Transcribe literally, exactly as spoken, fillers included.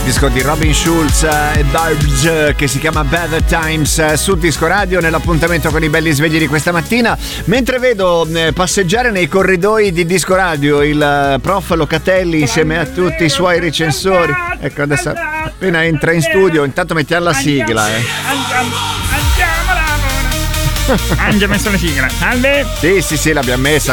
disco di Robin Schulz e Darbs che si chiama Better Times su Disco Radio, nell'appuntamento con i belli svegli di questa mattina. Mentre vedo passeggiare nei corridoi di Disco Radio il prof Locatelli insieme a tutti i suoi recensori, ecco adesso appena entra in studio, intanto mettiamo la sigla. eh. Andiamo, andiamo, andiamo. Andiamo messo la sigla. Salve. Sì, sì, sì, l'abbiamo messa.